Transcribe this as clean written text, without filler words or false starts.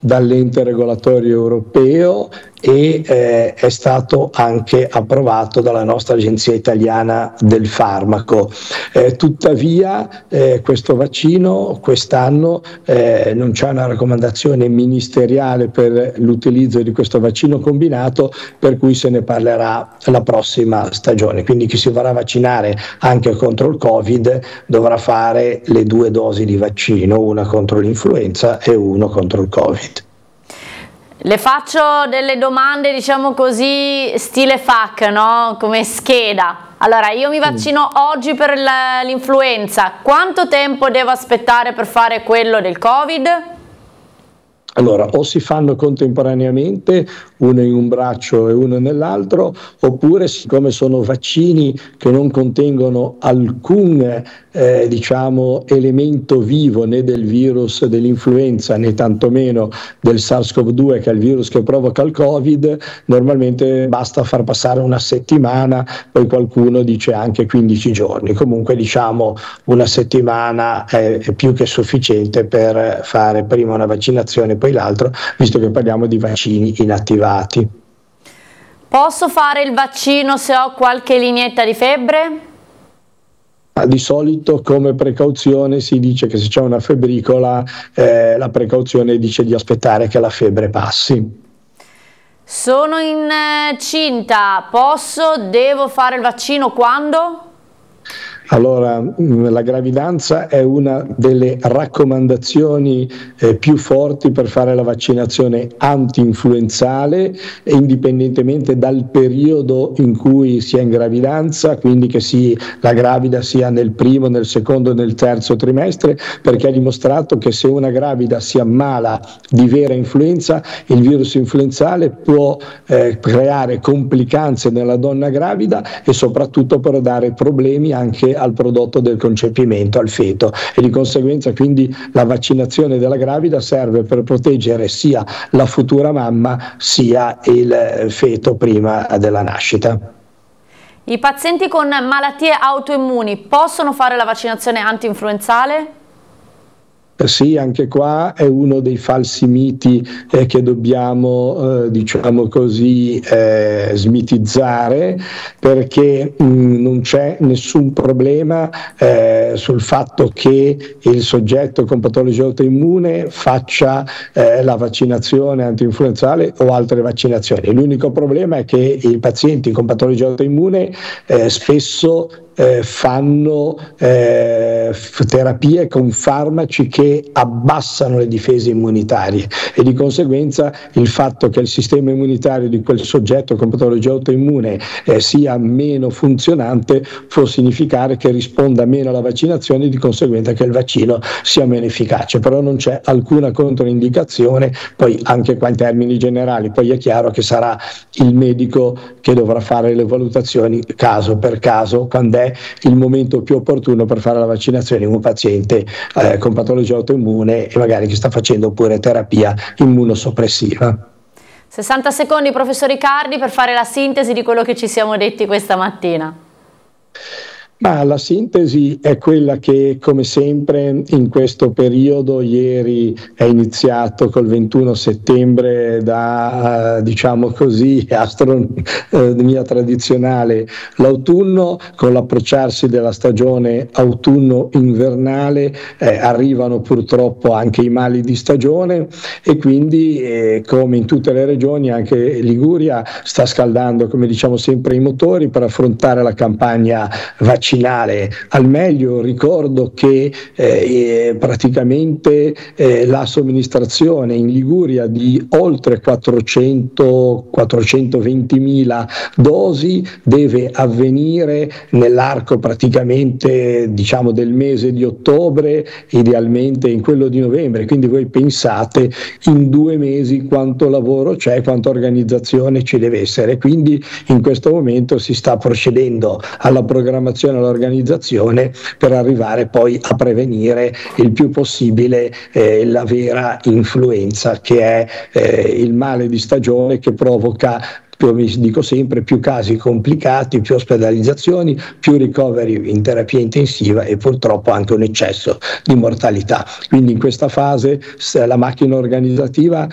dall'ente regolatorio europeo e è stato anche approvato dalla nostra Agenzia Italiana del Farmaco. Tuttavia questo vaccino quest'anno non c'è una raccomandazione ministeriale per l'utilizzo di questo vaccino combinato, per cui se ne parlerà la prossima stagione. Quindi chi si vorrà vaccinare anche contro il Covid dovrà fare le 2 dosi di vaccino, una contro l'influenza e uno contro il Covid. Le faccio delle domande, diciamo così, stile FAQ, no? Come scheda. Allora, io mi vaccino oggi per l'influenza, quanto tempo devo aspettare per fare quello del Covid? Allora, o si fanno contemporaneamente, uno in un braccio e uno nell'altro, oppure siccome sono vaccini che non contengono alcun elemento vivo né del virus dell'influenza né tantomeno del SARS-CoV-2, che è il virus che provoca il Covid, normalmente basta far passare una settimana, poi qualcuno dice anche 15 giorni. Comunque diciamo una settimana è più che sufficiente per fare prima una vaccinazione poi l'altro, visto che parliamo di vaccini inattivati. Posso fare il vaccino se ho qualche lineetta di febbre? Di solito come precauzione si dice che se c'è una febbricola la precauzione dice di aspettare che la febbre passi. Sono incinta, devo fare il vaccino quando? Allora, la gravidanza è una delle raccomandazioni più forti per fare la vaccinazione anti-influenzale, indipendentemente dal periodo in cui si è in gravidanza, quindi che la gravida sia nel primo, nel secondo, nel terzo trimestre, perché è dimostrato che se una gravida si ammala di vera influenza, il virus influenzale può creare complicanze nella donna gravida e soprattutto può dare problemi anche al prodotto del concepimento, al feto, e di conseguenza quindi la vaccinazione della gravida serve per proteggere sia la futura mamma sia il feto prima della nascita. I pazienti con malattie autoimmuni possono fare la vaccinazione anti-influenzale? Sì, anche qua è uno dei falsi miti che dobbiamo, diciamo così, smitizzare, perché non c'è nessun problema sul fatto che il soggetto con patologia autoimmune faccia la vaccinazione antinfluenzale o altre vaccinazioni. L'unico problema è che i pazienti con patologia autoimmune spesso fanno terapie con farmaci che abbassano le difese immunitarie e di conseguenza il fatto che il sistema immunitario di quel soggetto con patologia autoimmune sia meno funzionante può significare che risponda meno alla vaccinazione e di conseguenza che il vaccino sia meno efficace, però non c'è alcuna controindicazione, poi anche qua in termini generali, poi è chiaro che sarà il medico che dovrà fare le valutazioni caso per caso quando è il momento più opportuno per fare la vaccinazione in un paziente con patologia autoimmune e magari che sta facendo pure terapia immunosoppressiva. 60 secondi, professor Riccardi, per fare la sintesi di quello che ci siamo detti questa mattina. Ma la sintesi è quella che, come sempre, in questo periodo, ieri è iniziato col 21 settembre da, diciamo così, astronomia tradizionale, l'autunno, con l'approcciarsi della stagione autunno-invernale arrivano purtroppo anche i mali di stagione e quindi, come in tutte le regioni, anche Liguria sta scaldando, come diciamo sempre, i motori per affrontare la campagna vaccinale al meglio. Ricordo che praticamente la somministrazione in Liguria di oltre 420.000 dosi deve avvenire nell'arco praticamente diciamo del mese di ottobre, idealmente in quello di novembre, quindi voi pensate in 2 mesi quanto lavoro c'è, quanta organizzazione ci deve essere, quindi in questo momento si sta procedendo alla programmazione, all'organizzazione per arrivare poi a prevenire il più possibile la vera influenza, che è il male di stagione che provoca, come dico sempre, più casi complicati, più ospedalizzazioni, più ricoveri in terapia intensiva e purtroppo anche un eccesso di mortalità. Quindi in questa fase la macchina organizzativa